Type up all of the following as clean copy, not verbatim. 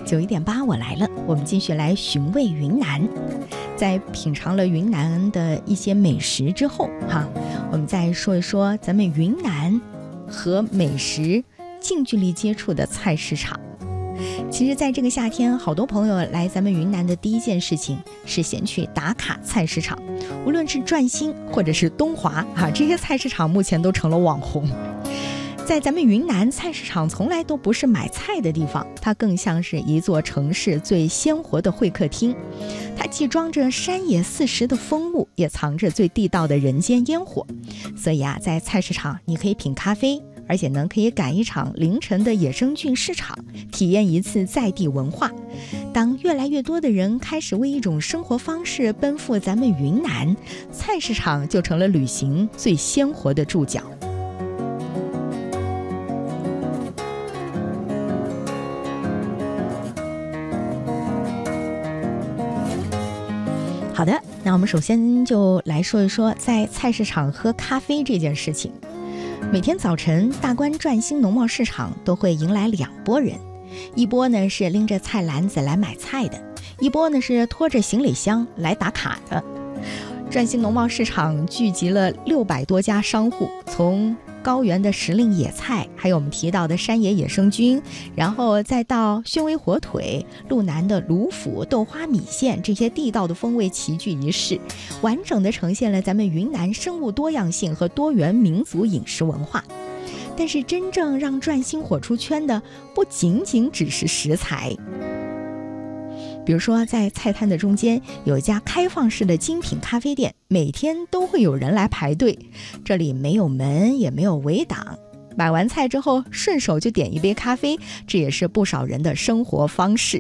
918我来了，我们继续来寻味云南。在品尝了云南的一些美食之后我们再说一说咱们云南和美食近距离接触的菜市场。其实在这个夏天，好多朋友来咱们云南的第一件事情是先去打卡菜市场，无论是转心或者是东华这些菜市场目前都成了网红。在咱们云南，菜市场从来都不是买菜的地方，它更像是一座城市最鲜活的会客厅。它既装着山野四时的风物，也藏着最地道的人间烟火。所以在菜市场你可以品咖啡，而且呢可以赶一场凌晨的野生菌市场，体验一次在地文化。当越来越多的人开始为一种生活方式奔赴咱们云南，菜市场就成了旅行最鲜活的注脚。好的，那我们首先就来说一说在菜市场喝咖啡这件事情。每天早晨，大关转心农贸市场都会迎来2拨人，一波呢是拎着菜篮子来买菜的，一波呢是拖着行李箱来打卡的。转心农贸市场聚集了600多家商户，从高原的时令野菜，还有我们提到的山野野生菌，然后再到宣威火腿、路南的卤腐、豆花米线，这些地道的风味齐聚一室，完整的呈现了咱们云南生物多样性和多元民族饮食文化。但是真正让转心火出圈的不仅仅只是食材。比如说在菜摊的中间有一家开放式的精品咖啡店，每天都会有人来排队，这里没有门也没有围挡，买完菜之后顺手就点一杯咖啡，这也是不少人的生活方式。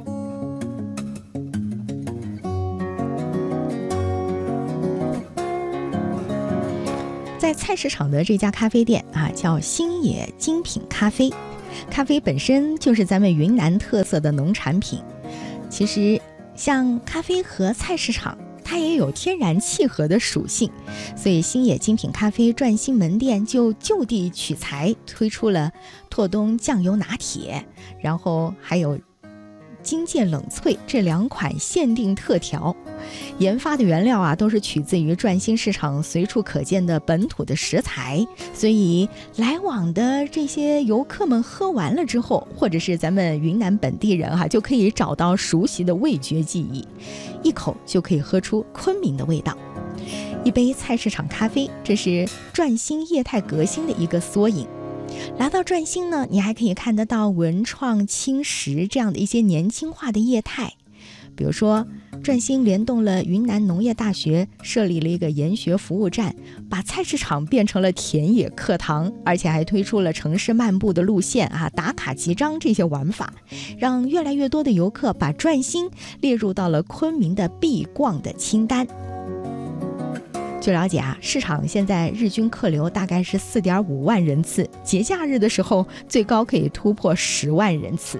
在菜市场的这家咖啡店叫星野精品咖啡，咖啡本身就是咱们云南特色的农产品。其实像咖啡和菜市场，它也有天然契合的属性，所以星野精品咖啡转心门店就地取材，推出了拓东酱油拿铁，然后还有金芥冷萃这2款限定特调。研发的原料都是取自于转心市场随处可见的本土的食材，所以来往的这些游客们喝完了之后，或者是咱们云南本地人就可以找到熟悉的味觉记忆，一口就可以喝出昆明的味道。一杯菜市场咖啡，这是转心业态革新的一个缩影。来到转心呢，你还可以看得到文创轻食这样的一些年轻化的业态。比如说转心联动了云南农业大学，设立了一个研学服务站，把菜市场变成了田野课堂，而且还推出了城市漫步的路线打卡集章这些玩法，让越来越多的游客把转心列入到了昆明的必逛的清单。据了解市场现在日均客流大概是4.5万人次，节假日的时候最高可以突破10万人次。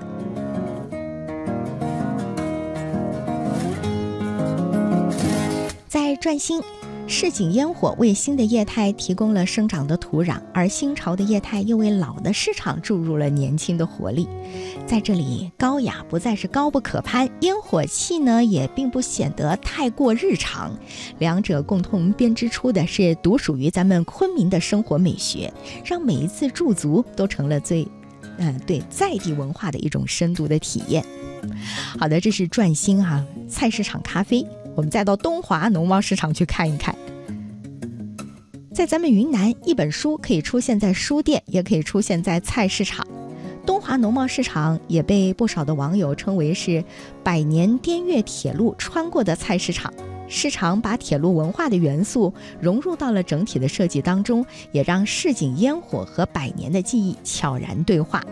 在转心，市井烟火为新的业态提供了生长的土壤，而新潮的业态又为老的市场注入了年轻的活力。在这里，高雅不再是高不可攀，烟火气呢也并不显得太过日常，两者共同编织出的是独属于咱们昆明的生活美学，让每一次驻足都成了对在地文化的一种深度的体验。好的，这是转心菜市场咖啡。我们再到东华农贸市场去看一看。在咱们云南，一本书可以出现在书店，也可以出现在菜市场。东华农贸市场也被不少的网友称为是100年滇越铁路穿过的菜市场。市场把铁路文化的元素融入到了整体的设计当中，也让市井烟火和100年的记忆悄然对话。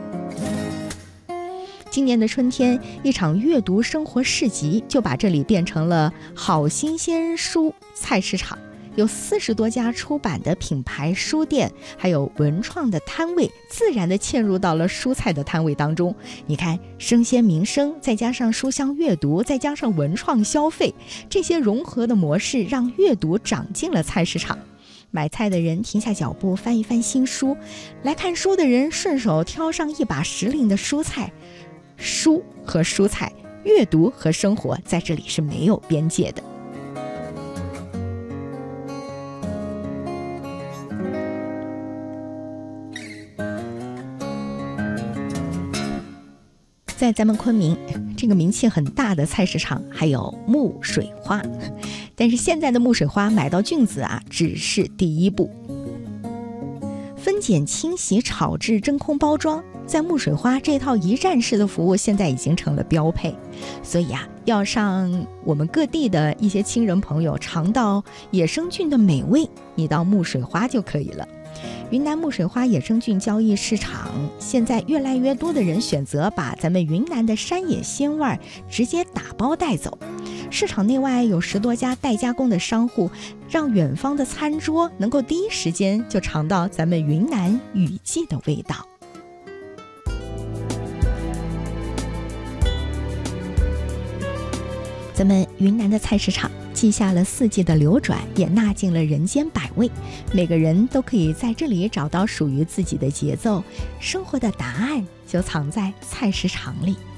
今年的春天，一场阅读生活市集就把这里变成了好新鲜书菜市场，有40多家出版的品牌书店，还有文创的摊位，自然地嵌入到了蔬菜的摊位当中。你看，生鲜民生，再加上书香阅读，再加上文创消费，这些融合的模式让阅读长进了菜市场。买菜的人停下脚步翻一翻新书，来看书的人顺手挑上一把时令的蔬菜， 书和蔬菜，阅读和生活在这里是没有边界的。在咱们昆明这个名气很大的菜市场还有木水花，但是现在的木水花买到菌子只是第一步。分拣、清洗、炒制、真空包装，在木水花这套一站式的服务现在已经成了标配。所以要让我们各地的一些亲人朋友尝到野生菌的美味，你到木水花就可以了。云南木水花野生菌交易市场，现在越来越多的人选择把咱们云南的山野鲜味直接打包带走。市场内外有10多家代加工的商户，让远方的餐桌能够第一时间就尝到咱们云南雨季的味道。咱们云南的菜市场记下了4季的流转，也纳进了人间百味，每个人都可以在这里找到属于自己的节奏，生活的答案就藏在菜市场里。